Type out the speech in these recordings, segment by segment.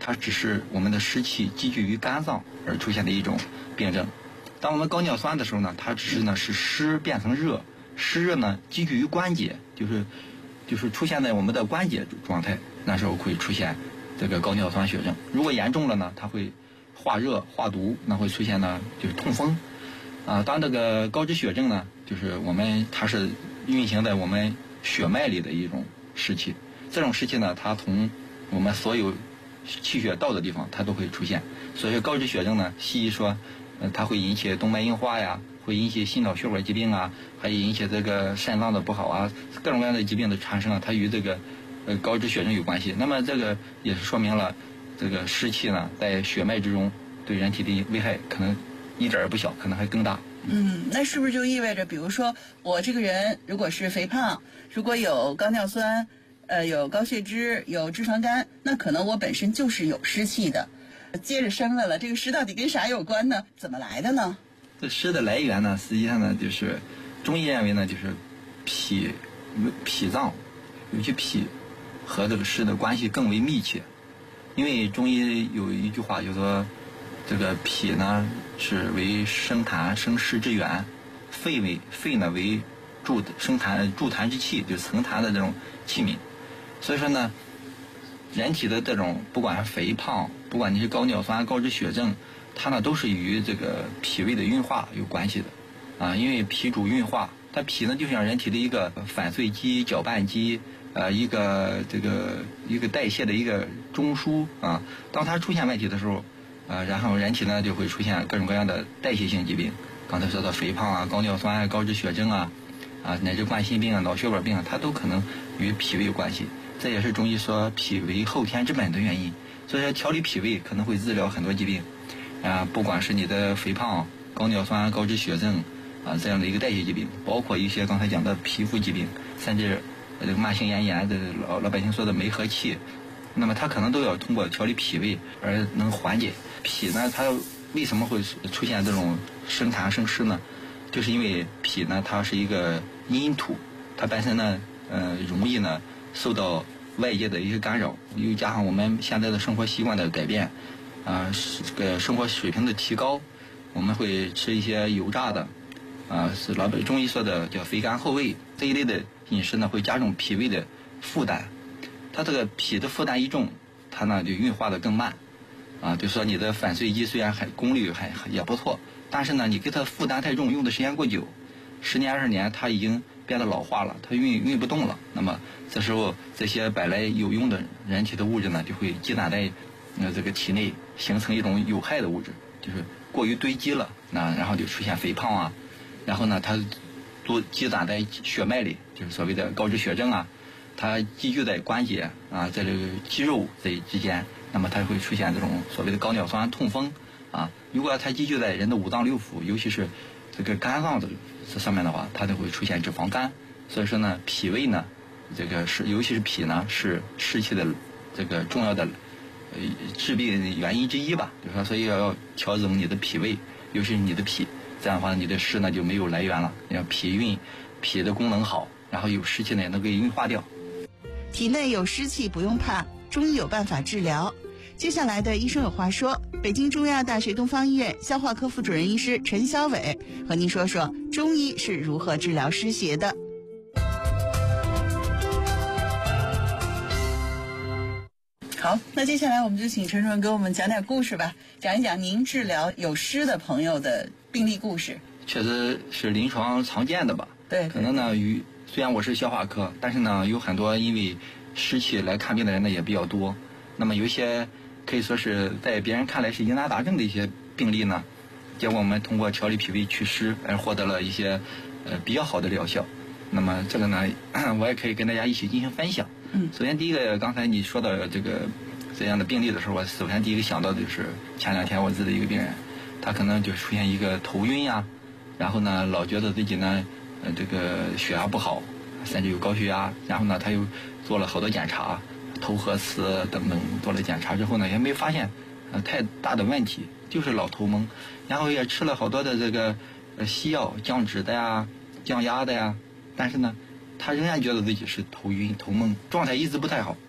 它只是我们的湿气积聚于肝脏而出现的一种病症。当我们高尿酸的时候呢，它只是是湿变成热，湿热呢积聚于关节，就是出现在我们的关节状态，那时候会出现这个高尿酸血症。如果严重了呢，它会化热化毒，那会出现呢就是痛风。当这个高脂血症呢，就是它是运行在我们血脉里的一种湿气，这种湿气呢，它从我们所有气血到的地方它都会出现。所以高脂血症呢，西医说它会引起动脉硬化呀，会引起心脑血管疾病啊，还引起这个肾脏的不好啊，各种各样的疾病的产生啊，它与这个高脂血症有关系。那么这个也是说明了这个湿气呢在血脉之中对人体的危害可能一点也不小，可能还更大。 那是不是就意味着，比如说我这个人如果是肥胖，如果有高尿酸，有高血脂，有脂肪肝，那可能我本身就是有湿气的。接着深问了，这个湿到底跟啥有关呢？怎么来的呢？ 这湿的来源呢，实际上呢，就是中医认为呢，就是脾脏，尤其脾和这个湿的关系更为密切。因为中医有一句话，就是说这个脾呢是为生痰生湿之源，肺呢为助痰之器，就是盛痰的这种器皿。所以说呢，人体的这种不管是肥胖，不管你是高尿酸、高脂血症，它呢都是与这个脾胃的运化有关系的因为脾主运化，它脾呢就像人体的一个反碎机、搅拌机，一个代谢的一个中枢当它出现问题的时候，然后人体呢就会出现各种各样的代谢性疾病。刚才说到肥胖高尿酸高脂血症乃至冠心病脑血管病它都可能与脾胃有关系。这也是中医说脾为后天之本的原因。所以说调理脾胃可能会治疗很多疾病不管是你的肥胖、高尿酸、高脂血症这样的一个代谢疾病，包括一些刚才讲的皮肤疾病，甚至这个慢性咽炎的老百姓说的梅核气，那么它可能都要通过调理脾胃而能缓解。脾呢，它为什么会出现这种生痰生湿呢？就是因为脾呢，它是一个阴土，它本身呢容易呢受到外界的一些干扰，又加上我们现在的生活习惯的改变这个生活水平的提高，我们会吃一些油炸的是中医说的叫肥甘厚味这一类的饮食呢，会加重脾胃的负担。它这个脾的负担一重，它呢就运化的更慢就说你的反碎机虽然功率也不错，但是呢你给它负担太重，用的时间过久，10年20年它已经变得老化了，它运不动了。那么这时候这些本来有用的人体的物质呢，就会积攒在这个体内，形成一种有害的物质，就是过于堆积了，然后就出现肥胖然后呢它多积攒在血脉里，就是所谓的高脂血症它积聚在关节在这个肌肉之间，那么它会出现这种所谓的高尿酸痛风如果它积聚在人的五脏六腑，尤其是这个肝脏这上面的话，它就会出现脂肪肝。所以说呢，脾胃呢这个尤其是脾呢是湿气的这个重要的治病原因之一吧。就是说，所以要调整你的脾胃，尤其是你的脾，这样的话你的湿呢就没有来源了。要脾的功能好，然后有湿气呢也能给运化掉。 体内有湿气不用怕，中医有办法治疗。接下来的医生有话说，北京中医药大学东方医院消化科副主任医师陈小伟和您说说中医是如何治疗湿邪的。好，那接下来我们就请陈主任给我们讲点故事吧，讲一讲您治疗有湿的朋友的病例故事。 确实是临床常见的吧。 对， 可能呢虽然我是消化科，但是呢有很多因为湿气来看病的人呢也比较多。那么有一些可以说是在别人看来是疑难杂症的一些病例呢，结果我们通过调理脾胃祛湿而获得了一些比较好的疗效。那么这个呢我也可以跟大家一起进行分享。首先第一个，刚才你说到这样的病例的时候，我首先第一个想到的就是前2天我治的一个病人，他可能就出现一个头晕然后呢老觉得自己呢这个血压不好，甚至有高血压，然后呢他又做了好多检查，头核磁等等做了检查之后呢，也没发现太大的问题，就是老头懵，然后也吃了好多的这个西药，降脂的降压的但是呢他仍然觉得自己是头晕头懵，状态一直不太好。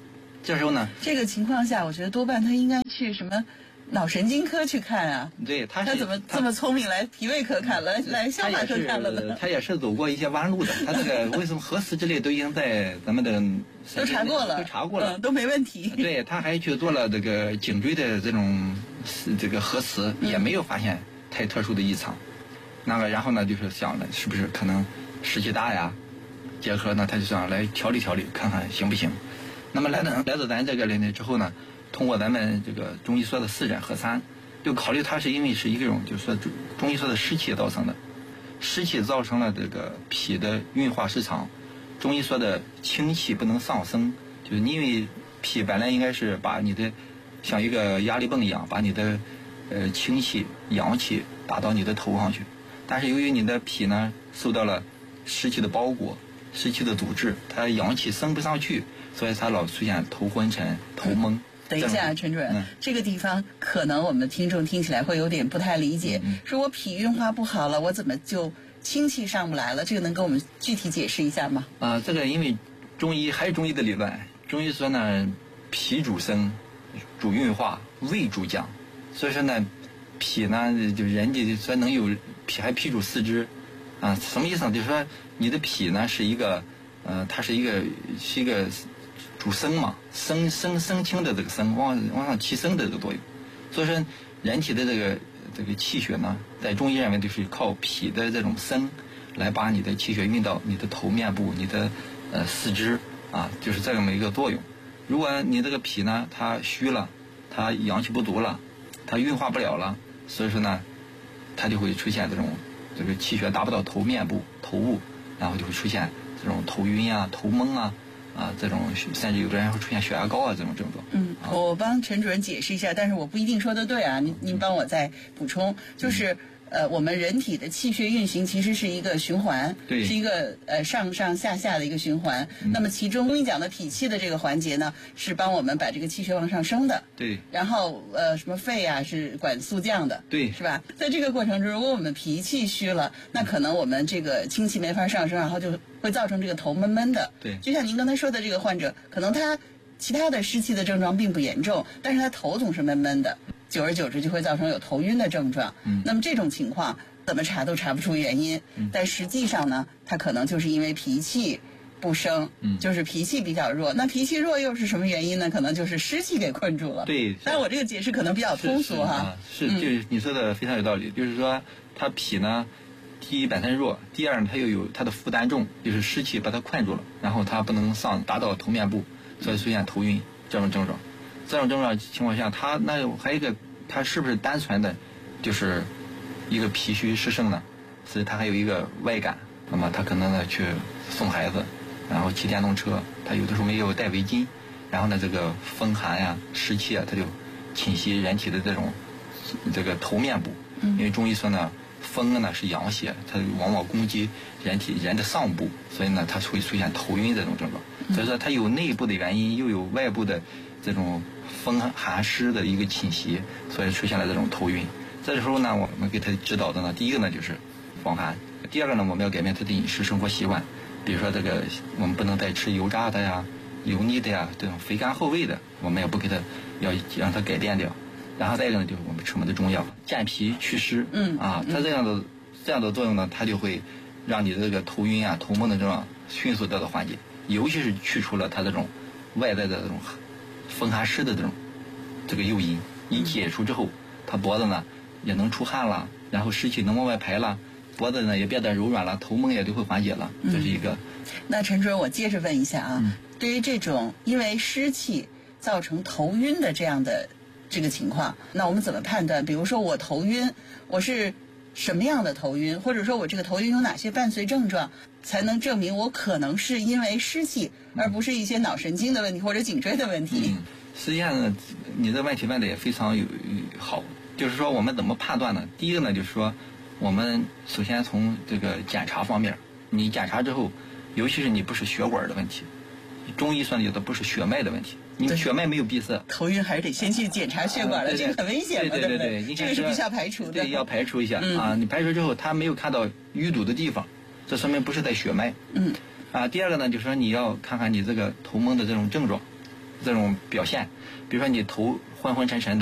这时候呢， 这个情况下，我觉得多半他应该去什么脑神经科去看啊。 对，他怎么这么聪明，来脾胃科看了，来消化科看了呢？ 他也是走过一些弯路的。他这个为什么核磁之类都已经在咱们的都查过了，都没问题。 对，他还去做了这个颈椎的这个核磁，也没有发现太特殊的异常。那个然后呢，就是想着是不是可能湿气大呀？结合呢，他就想来调理调理，看看行不行。那么来到咱这个里呢之后呢，通过咱们这个中医说的4诊合参，就考虑它是因为是一种就是说中医说的湿气造成的，湿气造成了这个脾的运化失常。中医说的清气不能上升，就是因为脾本来应该是把你的像一个压力泵一样，把你的清气阳气打到你的头上去，但是由于你的脾呢受到了湿气的包裹。湿气的阻滞，它阳气升不上去，所以它老出现头昏沉、头懵。 等一下，陈主任，这个地方可能我们的听众听起来会有点不太理解。说我脾运化不好了，我怎么就清气上不来了？这个能跟我们具体解释一下吗？ 这个因为中医还有中医的理论，中医说呢，脾主升，主运化，胃主降，所以说呢，脾呢就人家说能有脾主四肢。什么意思呢？就是说你的脾呢是一个，它是一个主升嘛，升清的这个升，往上提升的这个作用。所以说人体的这个气血呢，在中医认为就是靠脾的这种升来把你的气血运到你的头面部、你的四肢就是这么一个作用。如果你这个脾呢它虚了，它阳气不足了，它运化不了了，所以说呢，它就会出现这个气血达不到头面部、头部，然后就会出现这种头晕啊、头懵啊，这种甚至有的人会出现血压高这种症状。 我帮陈主任解释一下，但是我不一定说的对啊，您帮我再补充，就是我们人体的气血运行其实是一个循环， 对， 是一个上上下下的一个循环。那么其中中医讲的脾气的这个环节呢，是帮我们把这个气血往上升的。 对。 然后什么肺啊是管速降的， 对， 是吧？在这个过程中，如果我们脾气虚了，那可能我们这个清气没法上升，然后就会造成这个头闷闷的。 对。 就像您刚才说的，这个患者可能他其他的湿气的症状并不严重，但是他头总是闷闷的。久而久之就会造成有头晕的症状。那么这种情况怎么查都查不出原因。但实际上呢，它可能就是因为脾气不升，就是脾气比较弱。那脾气弱又是什么原因呢？可能就是湿气给困住了。 对。 但我这个解释可能比较通俗哈。 就是你说的非常有道理。就是说，它脾呢，第一本身弱，第二它又有它的负担重，就是湿气把它困住了，然后它不能达到头面部，所以出现头晕这种症状。这种症状情况下，它那还有一个，它是不是单纯的，就是一个脾虚湿盛呢？所以它还有一个外感，那么他可能呢去送孩子，然后骑电动车，他有的时候没有带围巾，然后呢这个风寒呀、湿气啊，它就侵袭人体的这个头面部。因为中医说呢，风呢是阳邪，它往往攻击人的上部，所以呢它会出现头晕这种症状。所以说它有内部的原因，又有外部的这种风寒湿的一个侵袭，所以出现了这种头晕。这时候呢，我们给他指导的呢，第一个呢就是防寒，第二个呢我们要改变他的饮食生活习惯，比如说这个我们不能再吃油炸的呀、油腻的呀，这种肥甘厚味的，我们也不给他，要让他改变掉。然后再一个呢，就是我们吃我们的中药，健脾祛湿。它这样的作用呢，它就会让你的这个头晕啊、头懵的症状迅速得到缓解，尤其是去除了它这种外在的这种风寒湿的这个诱因，一解除之后，他脖子呢也能出汗了，然后湿气能往外排了，脖子呢也变得柔软了，头懵也就会缓解了。这是一个。 那陈主任，我接着问一下啊，对于这种因为湿气造成头晕的这样的这个情况，那我们怎么判断？比如说我头晕，我是什么样的头晕，或者说我这个头晕有哪些伴随症状，才能证明我可能是因为湿气，而不是一些脑神经的问题或者颈椎的问题？ 实际上呢，你的问题问的也非常好。就是说我们怎么判断呢？第一个呢，就是说我们首先从这个检查方面，你检查之后，尤其是你不是血管的问题，中医说的不是血脉的问题，你血脉没有闭塞， 头晕还是得先去检查血管的，这个很危险的，对不对？这个是必须要排除的。 对，要排除一下你排除之后，他没有看到淤堵的地方，这说明不是在血脉。第二个呢，就是说你要看看你这个头懵的这种症状， 这种表现，比如说你头昏昏沉沉的。